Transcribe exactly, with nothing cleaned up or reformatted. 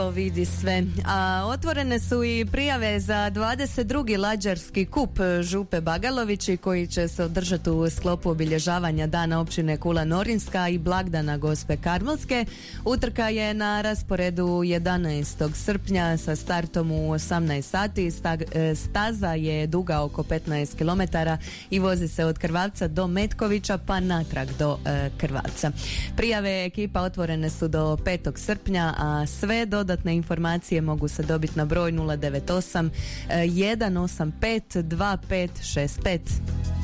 Vidi sve. A otvorene su i prijave za dvadeset drugi lađarski kup Župe Bagalovići koji će se održati u sklopu obilježavanja Dana općine Kula Norinska i blagdana Gospe Karmelske. Utrka je na rasporedu jedanaestog srpnja sa startom u osamnaest sati. Staza je duga oko petnaest kilometara i vozi se od Krvavca do Metkovića pa natrag do e, Krvavca. Prijave ekipa otvorene su do petog srpnja, a sve dodatne informacije mogu se dobiti na broj nula devet osam jedan osam pet dva pet šest pet.